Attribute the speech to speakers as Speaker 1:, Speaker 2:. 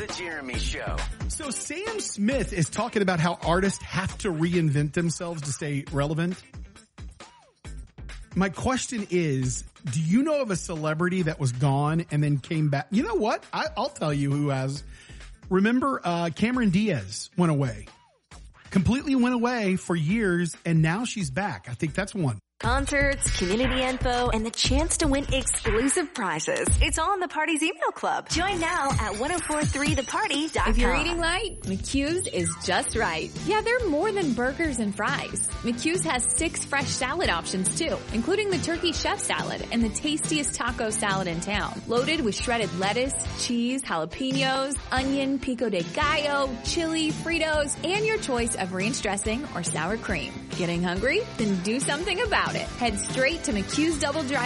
Speaker 1: The Jeremy Show.
Speaker 2: So Sam Smith is talking about how artists have to reinvent themselves to stay relevant. My question is, do you know of a celebrity that was gone and then came back? You know what? I'll tell you who has. Remember, Cameron Diaz went away. Completely went away for years, and now she's back. I think that's one.
Speaker 3: Concerts, community info, and the chance to win exclusive prizes. It's all in the Party's email club. Join now at 1043theparty.com.
Speaker 4: If you're eating light, McHugh's is just right. Yeah, they're more than burgers and fries. McHugh's has 6 fresh salad options too, including the turkey chef salad and the tastiest taco salad in town. Loaded with shredded lettuce, cheese, jalapenos, onion, pico de gallo, chili, Fritos, and your choice of ranch dressing or sour cream. Getting hungry? Then do something about it. Head straight to McHugh's Double Dry